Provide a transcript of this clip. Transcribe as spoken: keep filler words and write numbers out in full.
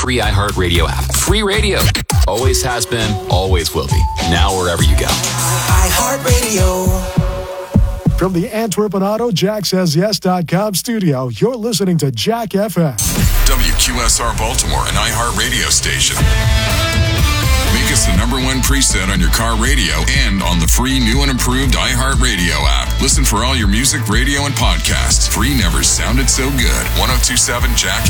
free iHeartRadio app. Free radio. Always has been, always will be. Now wherever you go. iHeartRadio. From the Antwerp and Auto Jack Says Yes dot com studio, you're listening to Jack F M. W Q S R Baltimore, an iHeartRadio station. Make us the number one preset on your car radio and on the free new and improved iHeartRadio app. Listen for all your music, radio, and podcasts. Free never sounded so good. ten twenty-seven Jack